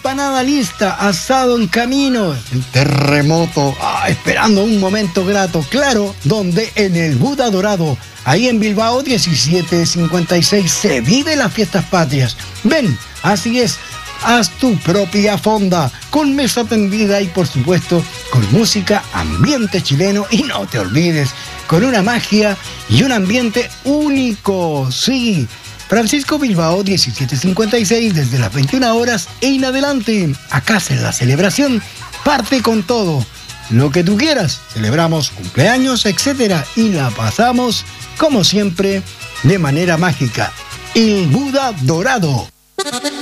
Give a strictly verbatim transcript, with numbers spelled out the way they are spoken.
empanada lista, asado en camino, el terremoto, ah, esperando un momento grato, claro, donde en el Buda Dorado, ahí en Bilbao diecisiete cincuenta y seis, se vive las fiestas patrias. Ven, así es, haz tu propia fonda, con mesa tendida y por supuesto con música, ambiente chileno y no te olvides, con una magia y un ambiente único, sí. Francisco Bilbao diecisiete cincuenta y seis, desde las veintiuna horas en adelante. Acá se la celebración parte con todo. Lo que tú quieras, celebramos cumpleaños, etcétera, y la pasamos, como siempre, de manera mágica. El Buda Dorado.